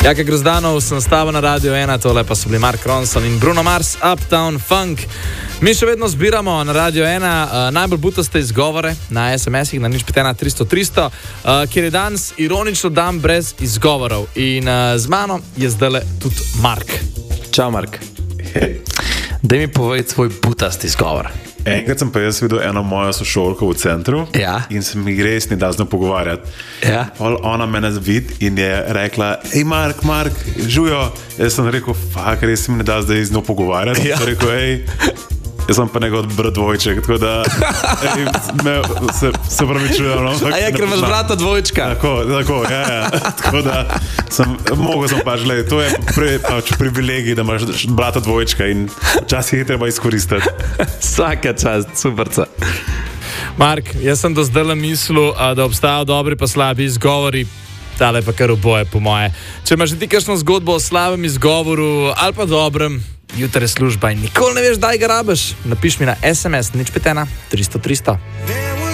Jaka Grozdanov, sem stava na Radio 1, tole pa so bili Mark Ronson in Bruno Mars, Uptown Funk. Mi še vedno zbiramo na Radio 1 najbolj butaste izgovore na SMS-ih na 051-300-300, kjer je danes ironično dan brez izgovorov. In z mano je zdajle tudi Mark. Čau, Mark. Daj mi povej svoj butast izgovor. Enkrat sem pa jaz videl eno mojo sošolko v centru in se mi res ni da z njo pogovarjati. Ona mene vidi in je rekla, hej Mark, žujo. Jaz sem rekel, res se mi ne da zdaj z njo pogovarjati. Sem rekel, jaz sem pa njegov brat dvojček, tako da se pravi čujem. No? Ker imaš brata dvojčka. Tako, ja. Tako da mogel sem pač, gledaj, to je pač privilegij, da imaš brata dvojčka in včasih je treba izkoristiti. Vsaka čast, superca. Mark, jaz sem do zdaj mislil, da obstajajo dobri pa slabi izgovori. Tale pa kar oboje, po moje. Če imaš ti kakšno zgodbo o slabem izgovoru ali pa dobrem, jutri je služba in nikoli ne veš, daj ga rabiš. Napiš mi na SMS 051 300 300.